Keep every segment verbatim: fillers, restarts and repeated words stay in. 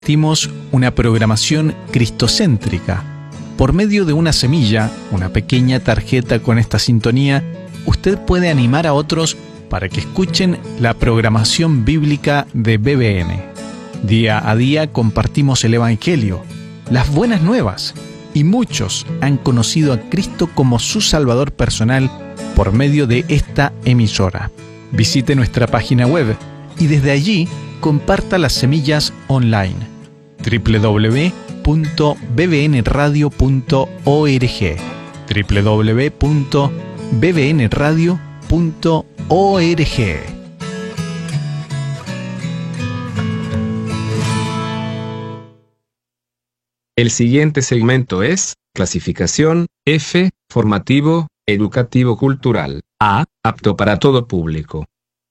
Compartimos una programación cristocéntrica. Por medio de una semilla, una pequeña tarjeta con esta sintonía, usted puede animar a otros para que escuchen la programación bíblica de B B N. Día a día compartimos el Evangelio, las buenas nuevas, y muchos han conocido a Cristo como su Salvador personal por medio de esta emisora. Visite nuestra página web y desde allí comparta las semillas online. doble u doble u doble u punto b b n radio punto org doble u doble u doble u punto b b n radio punto org. El siguiente segmento es clasificación F, formativo, educativo cultural, A, apto para todo público.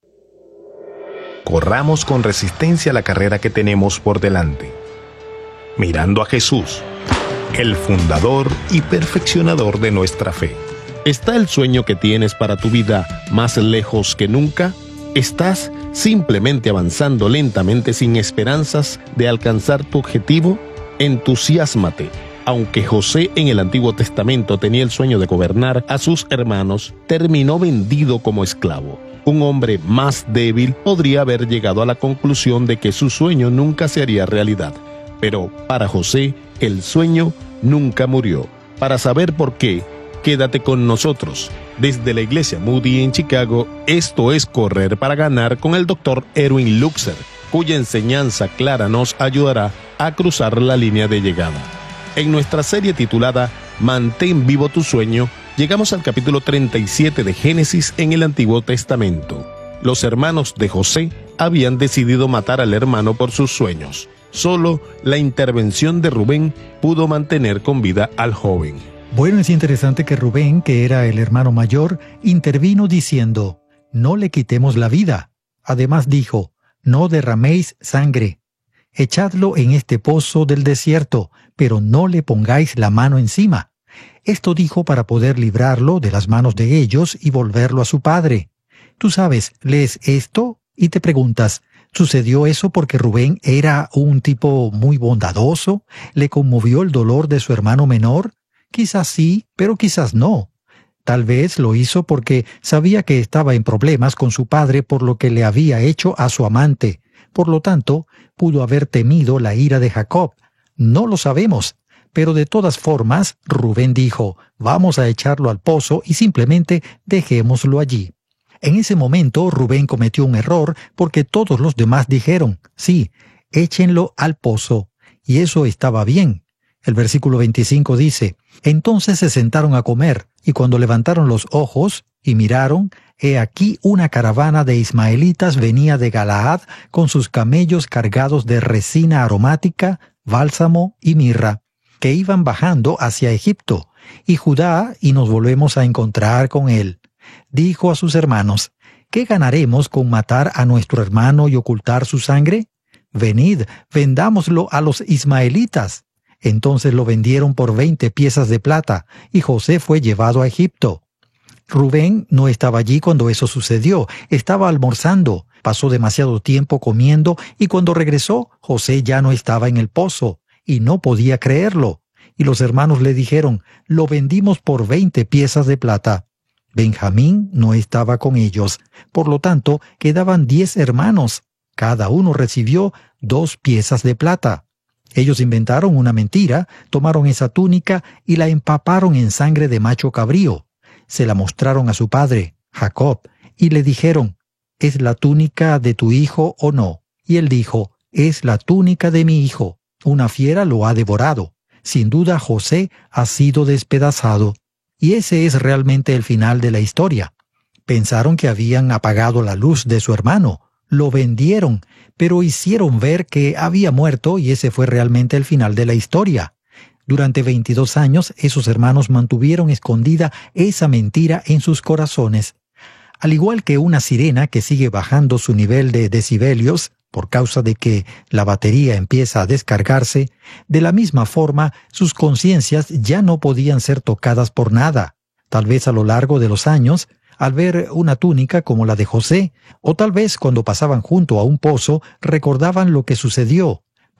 Corramos con resistencia la carrera que tenemos por delante, mirando a Jesús, el fundador y perfeccionador de nuestra fe. ¿Está el sueño que tienes para tu vida más lejos que nunca? ¿Estás simplemente avanzando lentamente sin esperanzas de alcanzar tu objetivo? Entusiásmate. Aunque José en el Antiguo Testamento tenía el sueño de gobernar a sus hermanos, terminó vendido como esclavo. Un hombre más débil podría haber llegado a la conclusión de que su sueño nunca se haría realidad. Pero para José, el sueño nunca murió. Para saber por qué, quédate con nosotros. Desde la Iglesia Moody en Chicago, esto es Correr para Ganar con el doctor Erwin Luxer, cuya enseñanza clara nos ayudará a cruzar la línea de llegada. En nuestra serie titulada Mantén vivo tu sueño, llegamos al capítulo treinta y siete de Génesis en el Antiguo Testamento. Los hermanos de José habían decidido matar al hermano por sus sueños. Solo la intervención de Rubén pudo mantener con vida al joven. Bueno, es interesante que Rubén, que era el hermano mayor, intervino diciendo, no le quitemos la vida. Además dijo, no derraméis sangre. Echadlo en este pozo del desierto, pero no le pongáis la mano encima. Esto dijo para poder librarlo de las manos de ellos y volverlo a su padre. Tú sabes, lees esto y te preguntas, ¿sucedió eso porque Rubén era un tipo muy bondadoso? ¿Le conmovió el dolor de su hermano menor? Quizás sí, pero quizás no. Tal vez lo hizo porque sabía que estaba en problemas con su padre por lo que le había hecho a su amante. Por lo tanto, pudo haber temido la ira de Jacob. No lo sabemos. Pero de todas formas, Rubén dijo, vamos a echarlo al pozo y simplemente dejémoslo allí. En ese momento, Rubén cometió un error porque todos los demás dijeron, sí, échenlo al pozo. Y eso estaba bien. El versículo veinticinco dice, entonces se sentaron a comer, y cuando levantaron los ojos y miraron, he aquí una caravana de ismaelitas venía de Galaad con sus camellos cargados de resina aromática, bálsamo y mirra, que iban bajando hacia Egipto, y Judá, y nos volvemos a encontrar con él. Dijo a sus hermanos, ¿qué ganaremos con matar a nuestro hermano y ocultar su sangre? Venid, vendámoslo a los ismaelitas. Entonces lo vendieron por veinte piezas de plata, y José fue llevado a Egipto. Rubén no estaba allí cuando eso sucedió, estaba almorzando, pasó demasiado tiempo comiendo, y cuando regresó, José ya no estaba en el pozo, y no podía creerlo. Y los hermanos le dijeron, lo vendimos por veinte piezas de plata. Benjamín no estaba con ellos, por lo tanto, quedaban diez hermanos. Cada uno recibió dos piezas de plata. Ellos inventaron una mentira, tomaron esa túnica y la empaparon en sangre de macho cabrío. Se la mostraron a su padre, Jacob, y le dijeron, ¿es la túnica de tu hijo o no? Y él dijo, es la túnica de mi hijo. Una fiera lo ha devorado. Sin duda José ha sido despedazado. Y ese es realmente el final de la historia. Pensaron que habían apagado la luz de su hermano. Lo vendieron, pero hicieron ver que había muerto y ese fue realmente el final de la historia. Durante veintidós años, esos hermanos mantuvieron escondida esa mentira en sus corazones. Al igual que una sirena que sigue bajando su nivel de decibelios por causa de que la batería empieza a descargarse, de la misma forma sus conciencias ya no podían ser tocadas por nada. Tal vez a lo largo de los años, al ver una túnica como la de José, o tal vez cuando pasaban junto a un pozo recordaban lo que sucedió,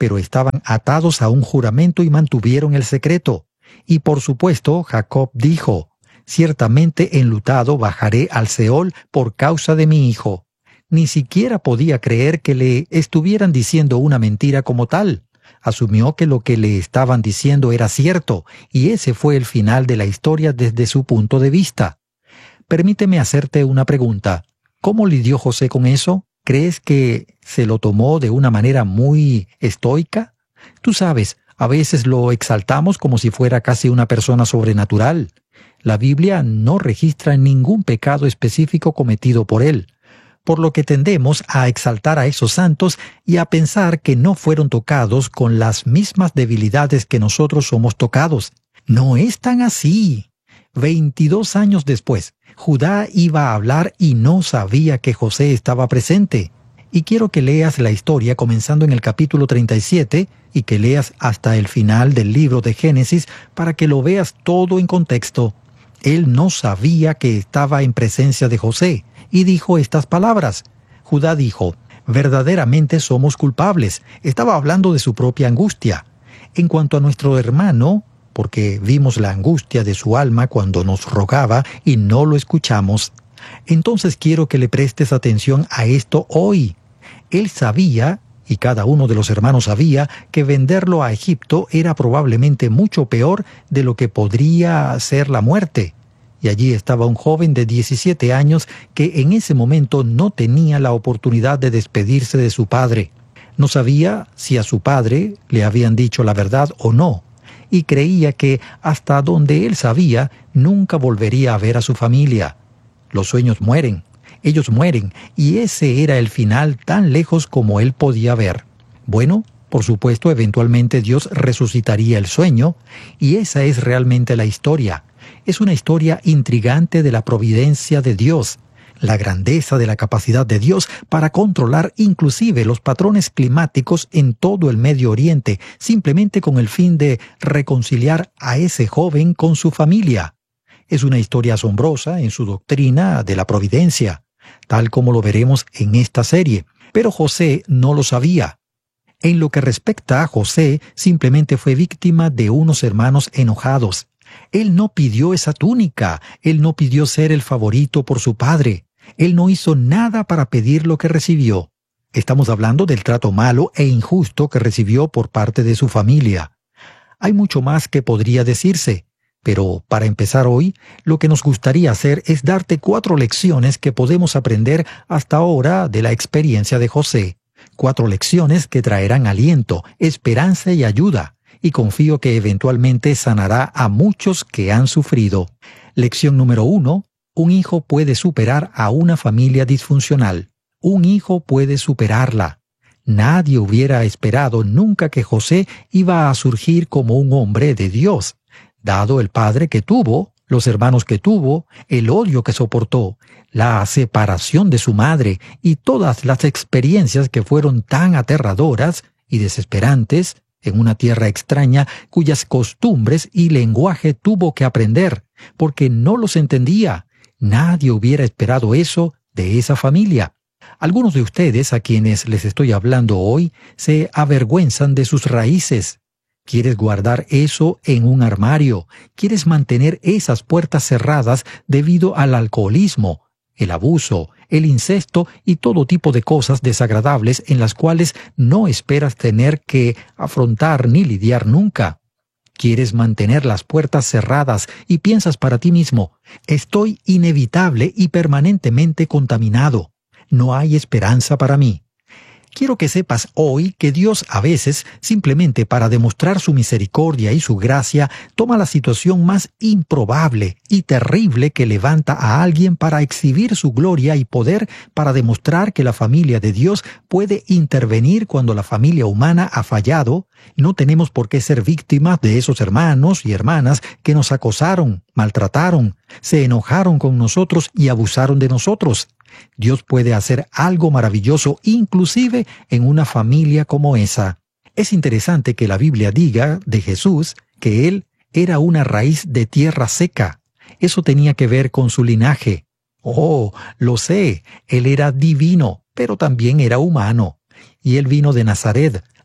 pero estaban atados a un juramento y mantuvieron el secreto. Y por supuesto, Jacob dijo, «Ciertamente enlutado bajaré al Seol por causa de mi hijo». Ni siquiera podía creer que le estuvieran diciendo una mentira como tal. Asumió que lo que le estaban diciendo era cierto, y ese fue el final de la historia desde su punto de vista. Permíteme hacerte una pregunta. ¿Cómo lidió José con eso? ¿Crees que se lo tomó de una manera muy estoica? Tú sabes, a veces lo exaltamos como si fuera casi una persona sobrenatural. La Biblia no registra ningún pecado específico cometido por él, por lo que tendemos a exaltar a esos santos y a pensar que no fueron tocados con las mismas debilidades que nosotros somos tocados. No es tan así. Veintidós años después, Judá iba a hablar y no sabía que José estaba presente. Y quiero que leas la historia comenzando en el capítulo treinta y siete y que leas hasta el final del libro de Génesis para que lo veas todo en contexto. Él no sabía que estaba en presencia de José y dijo estas palabras. Judá dijo, «Verdaderamente somos culpables». Estaba hablando de su propia angustia. En cuanto a nuestro hermano, porque vimos la angustia de su alma cuando nos rogaba y no lo escuchamos, entonces quiero que le prestes atención a esto hoy. Él sabía, y cada uno de los hermanos sabía, que venderlo a Egipto era probablemente mucho peor de lo que podría ser la muerte. Y allí estaba un joven de diecisiete años que en ese momento no tenía la oportunidad de despedirse de su padre. No sabía si a su padre le habían dicho la verdad o no, y creía que hasta donde él sabía nunca volvería a ver a su familia. Los sueños mueren, ellos mueren, y ese era el final tan lejos como él podía ver. Bueno, por supuesto, eventualmente Dios resucitaría el sueño, y esa es realmente la historia. Es una historia intrigante de la providencia de Dios, la grandeza de la capacidad de Dios para controlar inclusive los patrones climáticos en todo el Medio Oriente, simplemente con el fin de reconciliar a ese joven con su familia. Es una historia asombrosa en su doctrina de la providencia, tal como lo veremos en esta serie. Pero José no lo sabía. En lo que respecta a José, simplemente fue víctima de unos hermanos enojados. Él no pidió esa túnica, él no pidió ser el favorito por su padre. Él no hizo nada para pedir lo que recibió. Estamos hablando del trato malo e injusto que recibió por parte de su familia. Hay mucho más que podría decirse, pero para empezar hoy, lo que nos gustaría hacer es darte cuatro lecciones que podemos aprender hasta ahora de la experiencia de José. Cuatro lecciones que traerán aliento, esperanza y ayuda, y confío que eventualmente sanará a muchos que han sufrido. Lección número uno. Un hijo puede superar a una familia disfuncional. Un hijo puede superarla. Nadie hubiera esperado nunca que José iba a surgir como un hombre de Dios, dado el padre que tuvo, los hermanos que tuvo, el odio que soportó, la separación de su madre y todas las experiencias que fueron tan aterradoras y desesperantes en una tierra extraña cuyas costumbres y lenguaje tuvo que aprender, porque no los entendía. Nadie hubiera esperado eso de esa familia. Algunos de ustedes a quienes les estoy hablando hoy se avergüenzan de sus raíces. Quieres guardar eso en un armario. Quieres mantener esas puertas cerradas debido al alcoholismo, el abuso, el incesto y todo tipo de cosas desagradables en las cuales no esperas tener que afrontar ni lidiar nunca. Quieres mantener las puertas cerradas y piensas para ti mismo, estoy inevitable y permanentemente contaminado. No hay esperanza para mí. Quiero que sepas hoy que Dios a veces, simplemente para demostrar su misericordia y su gracia, toma la situación más improbable y terrible que levanta a alguien para exhibir su gloria y poder, para demostrar que la familia de Dios puede intervenir cuando la familia humana ha fallado. No tenemos por qué ser víctimas de esos hermanos y hermanas que nos acosaron, maltrataron, se enojaron con nosotros y abusaron de nosotros. Dios puede hacer algo maravilloso, inclusive en una familia como esa. Es interesante que la Biblia diga de Jesús que Él era una raíz de tierra seca. Eso tenía que ver con su linaje. Oh, lo sé, Él era divino, pero también era humano. Y Él vino de Nazaret,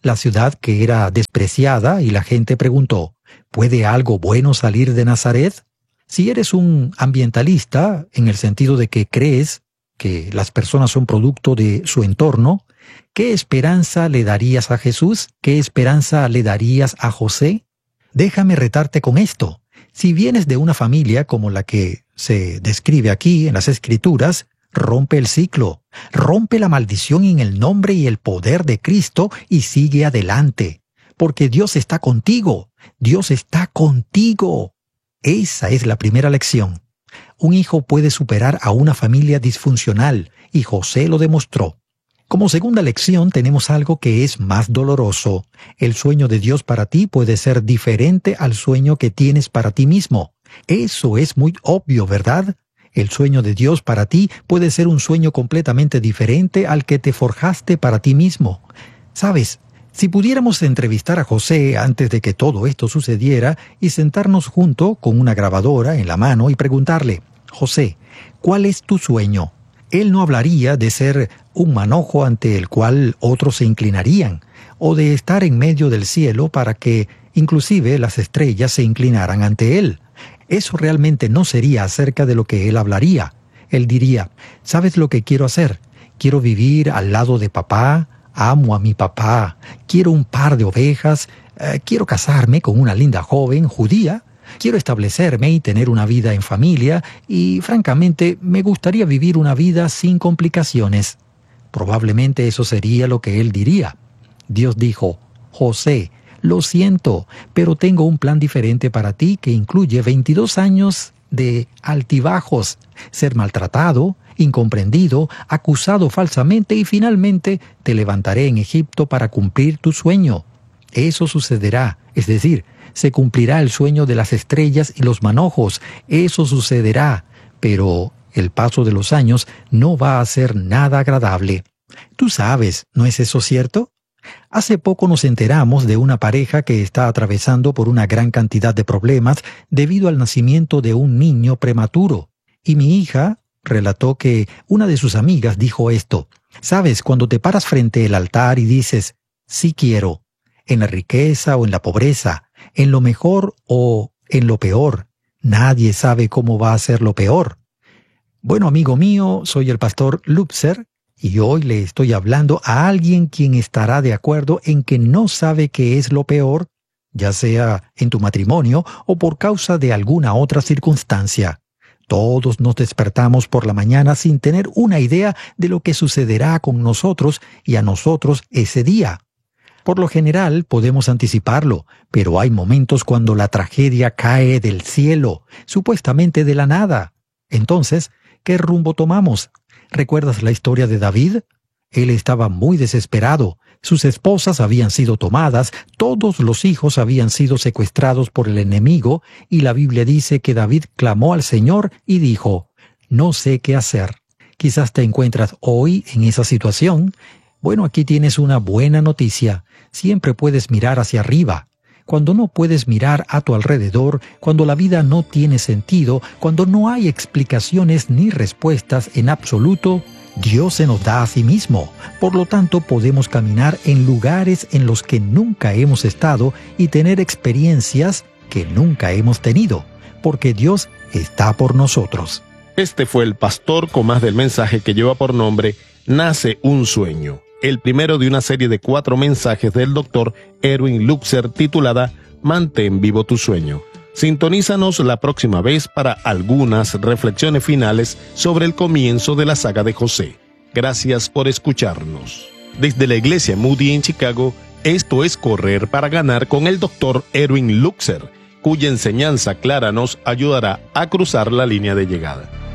la ciudad que era despreciada, y la gente preguntó, ¿puede algo bueno salir de Nazaret? Si eres un ambientalista, en el sentido de que crees que las personas son producto de su entorno, ¿qué esperanza le darías a Jesús? ¿Qué esperanza le darías a José? Déjame retarte con esto. Si vienes de una familia como la que se describe aquí en las Escrituras, rompe el ciclo, rompe la maldición en el nombre y el poder de Cristo y sigue adelante, porque Dios está contigo, Dios está contigo. Esa es la primera lección. Un hijo puede superar a una familia disfuncional, y José lo demostró. Como segunda lección tenemos algo que es más doloroso. El sueño de Dios para ti puede ser diferente al sueño que tienes para ti mismo. Eso es muy obvio, ¿verdad? El sueño de Dios para ti puede ser un sueño completamente diferente al que te forjaste para ti mismo. ¿Sabes? Si pudiéramos entrevistar a José antes de que todo esto sucediera y sentarnos junto con una grabadora en la mano y preguntarle, José, ¿cuál es tu sueño? Él no hablaría de ser un manojo ante el cual otros se inclinarían, o de estar en medio del cielo para que inclusive las estrellas se inclinaran ante él. Eso realmente no sería acerca de lo que él hablaría. Él diría, ¿sabes lo que quiero hacer? Quiero vivir al lado de papá, amo a mi papá, quiero un par de ovejas, eh, quiero casarme con una linda joven judía, quiero establecerme y tener una vida en familia y, francamente, me gustaría vivir una vida sin complicaciones. Probablemente eso sería lo que él diría. Dios dijo, José, lo siento, pero tengo un plan diferente para ti que incluye veintidós años de altibajos, ser maltratado, incomprendido, acusado falsamente y finalmente te levantaré en Egipto para cumplir tu sueño. Eso sucederá, es decir, se cumplirá el sueño de las estrellas y los manojos, eso sucederá, pero el paso de los años no va a ser nada agradable. Tú sabes, ¿no es eso cierto? Hace poco nos enteramos de una pareja que está atravesando por una gran cantidad de problemas debido al nacimiento de un niño prematuro. Y mi hija relató que una de sus amigas dijo esto. ¿Sabes? Cuando te paras frente al altar y dices, sí quiero, en la riqueza o en la pobreza, en lo mejor o en lo peor, nadie sabe cómo va a ser lo peor. Bueno, amigo mío, soy el pastor Lupser, y hoy le estoy hablando a alguien quien estará de acuerdo en que no sabe qué es lo peor, ya sea en tu matrimonio o por causa de alguna otra circunstancia. Todos nos despertamos por la mañana sin tener una idea de lo que sucederá con nosotros y a nosotros ese día. Por lo general podemos anticiparlo, pero hay momentos cuando la tragedia cae del cielo, supuestamente de la nada. Entonces, ¿qué rumbo tomamos? ¿Recuerdas la historia de David? Él estaba muy desesperado. Sus esposas habían sido tomadas, todos los hijos habían sido secuestrados por el enemigo, y la Biblia dice que David clamó al Señor y dijo, no sé qué hacer. Quizás te encuentras hoy en esa situación. Bueno, aquí tienes una buena noticia. Siempre puedes mirar hacia arriba. Cuando no puedes mirar a tu alrededor, cuando la vida no tiene sentido, cuando no hay explicaciones ni respuestas en absoluto, Dios se nos da a sí mismo. Por lo tanto, podemos caminar en lugares en los que nunca hemos estado y tener experiencias que nunca hemos tenido, porque Dios está por nosotros. Este fue el pastor con más del mensaje que lleva por nombre Nace un sueño, el primero de una serie de cuatro mensajes del doctor Erwin Lutzer titulada Mantén vivo tu sueño. Sintonízanos la próxima vez para algunas reflexiones finales sobre el comienzo de la saga de José. Gracias por escucharnos. Desde la iglesia Moody en Chicago, esto es Correr para Ganar con el doctor Erwin Lutzer, cuya enseñanza clara nos ayudará a cruzar la línea de llegada.